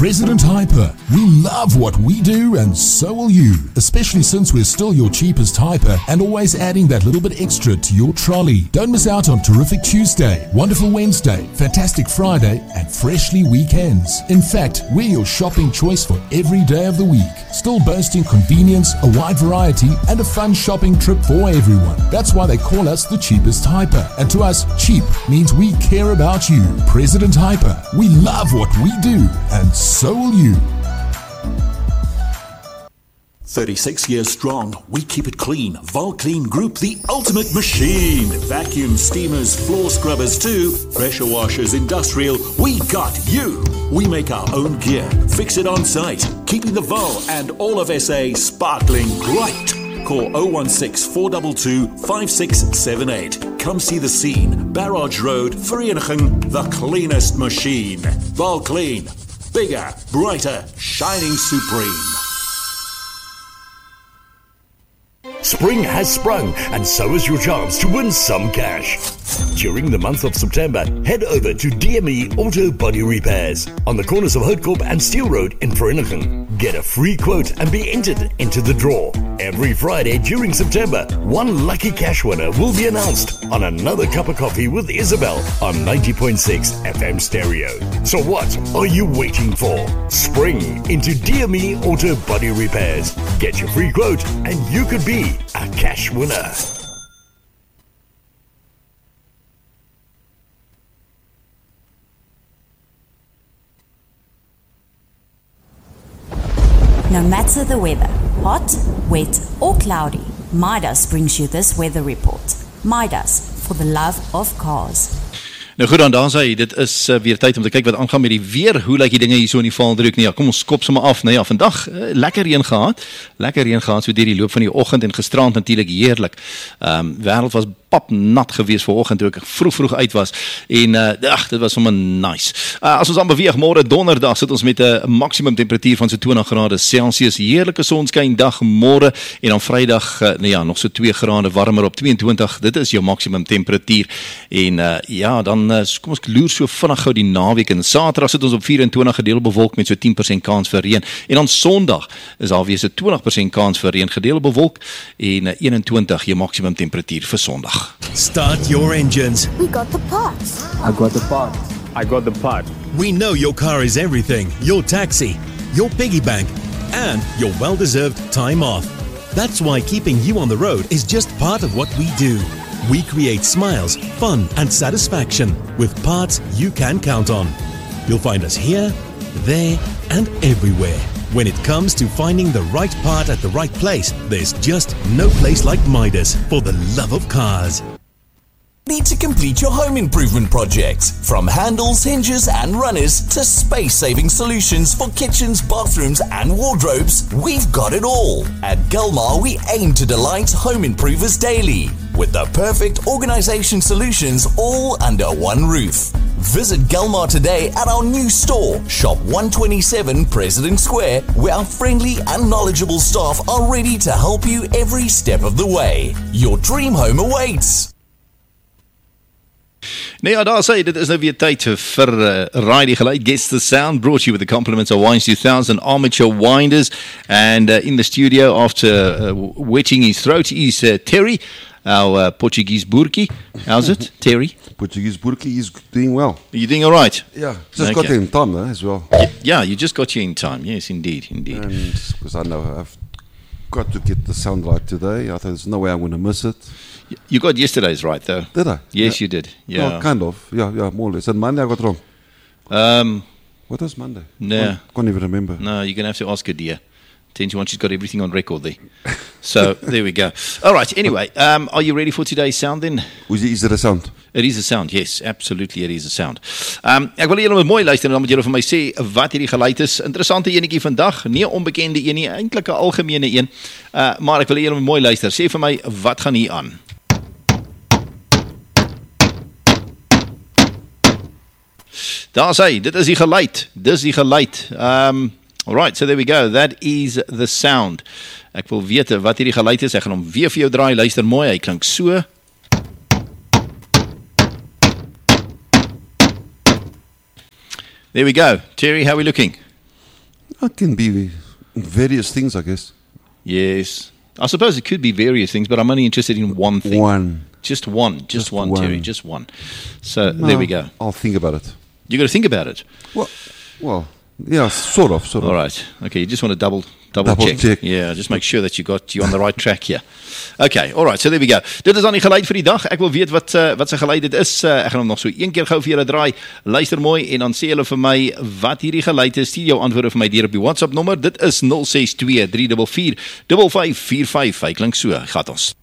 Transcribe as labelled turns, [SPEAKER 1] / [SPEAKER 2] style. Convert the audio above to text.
[SPEAKER 1] President Hyper. We love what we do and so will you, especially since we're still your cheapest hyper and always adding that little bit extra to your trolley. Don't miss out on Terrific Tuesday, Wonderful Wednesday, Fantastic Friday and Freshly Weekends. In fact, we're your shopping choice for every day of the week, still boasting convenience, a wide variety and a fun shopping trip for everyone. That's why they call us the cheapest hyper. And to us, cheap means we care about you. President Hyper. We love what we do and so will you.
[SPEAKER 2] 36 years strong, we keep it clean. Volclean Group, the ultimate machine. Vacuum steamers, floor scrubbers too, pressure washers, industrial, we got you. We make our own gear, fix it on site, keeping the Vol and all of SA sparkling bright. Call 016 422 5678. Come see the scene. Barrage Road, Vereniging, the cleanest machine. Volclean, bigger, brighter, shining supreme.
[SPEAKER 3] Spring has sprung, and so is your chance to win some cash. During the month of September, head over to DME Auto Body Repairs on the corners of Houtkorp and Steel Road in Vereniging. Get a free quote and be entered into the draw. Every Friday during September, one lucky cash winner will be announced on Another Cup of Coffee with Isabel on 90.6 FM stereo. So what are you waiting for? Spring into DME Auto Body Repairs. Get your free quote and you could be a cash winner.
[SPEAKER 4] No matter the weather, hot, wet or cloudy, Midas brings you this weather report. Midas, for the love of cars.
[SPEAKER 5] Nou goed dan, daar sê, dit is weer tyd om te kyk wat aangaan met die weer. Hoe lyk die dinge hier so in die Vaaldruk? Nee, ja, kom ons kop sommer af. Nou ja, vandag lekker reën gehad. Lekker reën gehad so deur die loop van die oggend en gisterand natuurlik heerlik. Wêreld was papnat gewees vanoggend toe ek vroeg uit was en dit was sommer nice. As ons aan beweeg, môre donderdag sit ons met 'n maksimum temperatuur van so 20 grade Celsius, heerlike sonskyn dag môre en dan Vrydag nog so 2 grade warmer op 22. Dit is jou maksimum temperatuur en dan kom ons loer so vinnig gou die naweek en Saterdag sit ons op 24 gedeelde bewolk met so 10% kans vir reën en dan Sondag is daar weer so 20% kans vir reën gedeelde bewolk en 21 jou maksimum temperatuur vir Sondag.
[SPEAKER 6] Start your engines.
[SPEAKER 7] We got the parts.
[SPEAKER 8] I got the part.
[SPEAKER 9] I got the part.
[SPEAKER 6] We know your car is everything. Your taxi, your piggy bank, and your well-deserved time off. That's why keeping you on the road is just part of what we do. We create smiles, fun, and satisfaction with parts you can count on. You'll find us here, there, and everywhere. When it comes to finding the right part at the right place, there's just no place like Midas for the love of cars.
[SPEAKER 10] Need to complete your home improvement projects? From handles, hinges and runners to space-saving solutions for kitchens, bathrooms and wardrobes, we've got it all. At Gulmar, we aim to delight home improvers daily with the perfect organisation solutions all under one roof. Visit Gulmar today at our new store, Shop 127 President Square, where our friendly and knowledgeable staff are ready to help you every step of the way. Your dream home awaits.
[SPEAKER 5] Nou ja, daar sê, dit is nou weer tyd vir Raai die Geluid, Guess the Sound, brought you with the compliments of Wines 2000 Armature Winders, and in the studio after wetting his throat is Terry, our Portuguese Burki. How's it, Terry?
[SPEAKER 11] Portuguese Burki is doing well.
[SPEAKER 5] Are you doing all right?
[SPEAKER 11] Yeah, just got here in time as well.
[SPEAKER 5] Yeah, you just got here in time, yes, indeed.
[SPEAKER 11] And because I know I've got to get the sound right today, I thought there's no way I'm going to miss it.
[SPEAKER 5] You got yesterday's right, though.
[SPEAKER 11] Did I?
[SPEAKER 5] Yes, you did. Yeah,
[SPEAKER 11] well, kind of. Yeah, more or less. And Monday I got wrong. What was Monday?
[SPEAKER 5] No.
[SPEAKER 11] I can't even remember.
[SPEAKER 5] No, you're going to have to ask her, dear. 10 to 1, she's got everything on record there. So, there we go. All right, anyway, are you ready for today's sound then?
[SPEAKER 11] Is it a sound?
[SPEAKER 5] It is a sound, yes, absolutely it is a sound. Ek wil julle met mooi luister en dan moet julle vir my sê wat hierdie geluid is. Interessante enetjie vandag, nie 'n onbekende een nie, eintlik 'n algemene een. Maar ek wil julle met mooi luister. Sê vir my, wat gaan hier aan? Daar sê, dit is die geluid. Dis die geluid. Alright, so there we go. That is the sound. Ek wil weet wat hierdie geluid is. Ek gaan hom weer vir jou draai. Luister mooi, hy klink so. There we go. Terry, how are we looking?
[SPEAKER 11] It can be various things, I guess.
[SPEAKER 5] Yes. I suppose it could be various things, but I'm only interested in one thing.
[SPEAKER 11] One.
[SPEAKER 5] Just one, Terry, just one. So
[SPEAKER 11] No,
[SPEAKER 5] there we go.
[SPEAKER 11] I'll think about it.
[SPEAKER 5] You got to think about it.
[SPEAKER 11] Well, yeah, sort of.
[SPEAKER 5] All right. Okay, you just want to double check. Yeah, just make sure that you're on the right track here. Okay, all right. So there we go. Dit is dan die geluid vir die dag. Ek wil weet wat se geluid dit is. Ek gaan hom nog so een keer gou vir julle draai. Luister mooi en dan sê julle vir my wat hierdie geluid is. Stuur jou antwoorde vir my deur op die WhatsApp nommer. Dit is 062 344 5545. Hy klink so. Gat ons.